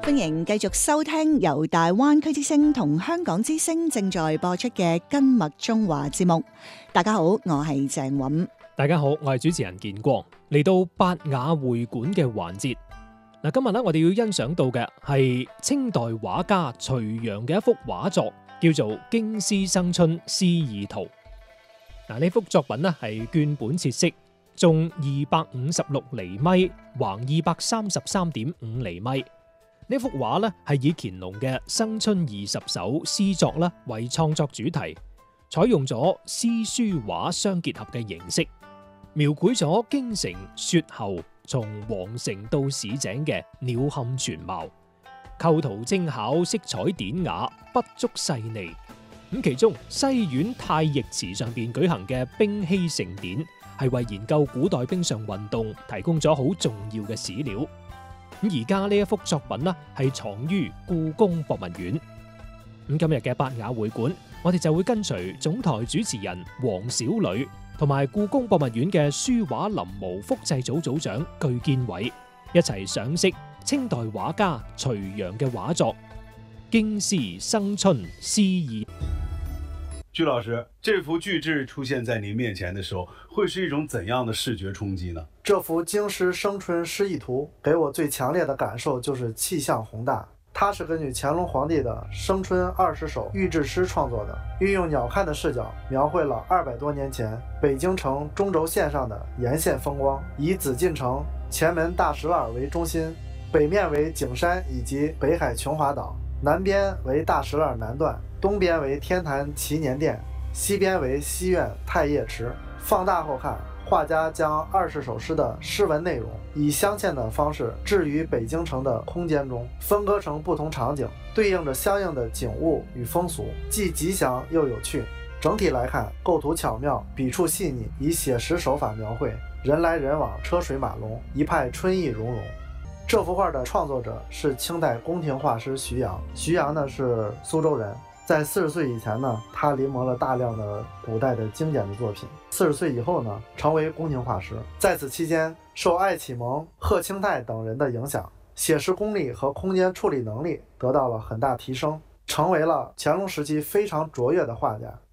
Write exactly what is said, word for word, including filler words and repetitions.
歡迎繼續收聽由大灣區之聲同香港之聲正在播出嘅《根脈中華》節目。大家好，我係鄭韻。 大家好，我係主持人建光。嚟到八雅會館嘅環節，嗱，今日咧我哋要欣賞到嘅係清代畫家徐陽嘅一幅畫作，叫做《京師生春詩意圖》。嗱，呢幅作品咧係絹本切色，縱二百五十六厘米，橫二百三十三點五厘米。呢幅畫咧係以乾隆嘅《生春二十首》詩作啦為創作主題，採用咗詩書畫相結合嘅形式，描繪咗京城雪後從皇城到市井嘅鳥瞰全貌，構圖精巧，色彩典雅，筆觸細膩。咁其中西苑太液池上邊舉行嘅兵器盛典，係為研究古代冰上運動提供咗好重要嘅史料。咁而家呢一幅作品呢，係藏於故宮博物院。咁今日嘅八雅會館，我哋就會跟隨總台主持人黃小磊同埋故宮博物院嘅書畫臨摹複製組組長具建偉一齊賞識清代畫家徐陽嘅畫作《京師生春詩意》。 具老師，這幅巨制出現在您面前的時候，會是一種怎樣的視覺衝擊呢？ 這幅《京師生春詩意圖》給我最強烈的感受就是氣象宏大。它是根據乾隆皇帝的《生春二十首》御製詩創作的，運用鳥瞰的視角，描繪了二百多年前北京城中軸線上的沿線風光。以紫禁城前門大石欄為中心，北面為景山以及北海瓊華島，南邊為大石欄南段，東邊為天壇祈年殿，西邊為西苑太液池。放大後看，畫家將二十首詩的詩文內容以鑲嵌的方式置於北京城的空間中，分割成不同場景，對應着相應的景物與風俗，既吉祥又有趣。整體來看，構圖巧妙，筆觸細膩，以寫實手法描繪人來人往，車水馬龍，一派春意融融。這幅畫的創作者是清代宮廷畫師徐陽，徐陽呢是蘇州人。在四十歲以前呢，他臨摹了大量的古代的經典的作品。四十歲以後呢，成為宮廷畫師。在此期間，受艾啟蒙、賀清泰等人的影響，寫實功力和空間處理能力得到了很大提升，成為了乾隆時期非常卓越的畫家。